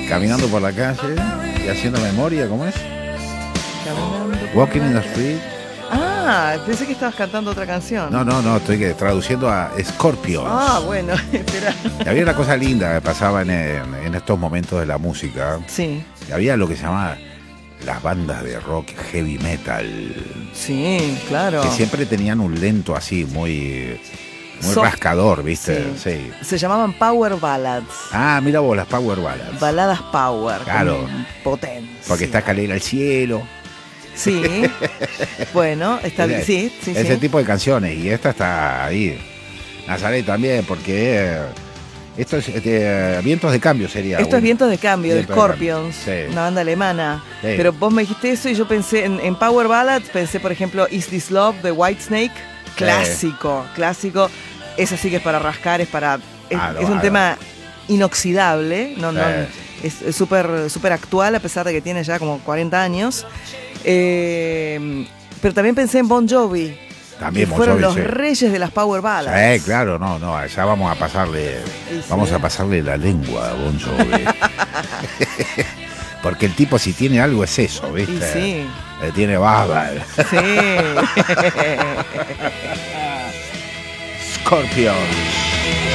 caminando por la calle y haciendo memoria, ¿cómo es? Caminando por Walking la in the calle. street. Ah, pensé que estabas cantando otra canción. No, estoy traduciendo a Scorpions. Ah, bueno, espera. Y había una cosa linda que pasaba en estos momentos de la música. Sí, Y había lo que se llamaba las bandas de rock heavy metal, sí, claro. que siempre tenían un lento así, muy Soft. rascador, ¿viste? Sí. Sí. Se llamaban Power Ballads. Ah, mira vos, las Power Ballads. Baladas power. Claro. Con potencia. Porque está Escalera al Cielo. Sí. Bueno, está bien. Sí, sí, Ese sí. tipo de canciones. Y esta está ahí. Nazaret también, porque esto es Vientos de Cambio sería. Esto es Vientos de Cambio, de Vientos de Scorpions, Cambio. Sí. una banda alemana. Sí. Pero vos me dijiste eso y yo pensé en Power Ballads, pensé por ejemplo Is This Love de Whitesnake, clásico. Esa sí que es para rascar, es un tema inoxidable, es súper actual a pesar de que tiene ya como 40 años. Pero también pensé en Bon Jovi. También que Bon fueron Jovi, los sí. reyes de las Power Ballads. Sí, claro, no, allá vamos a pasarle, Sí, sí. vamos a pasarle la lengua a Bon Jovi. Porque el tipo si tiene algo es eso, ¿viste? Y sí. Tiene baba. Sí. Scorpions.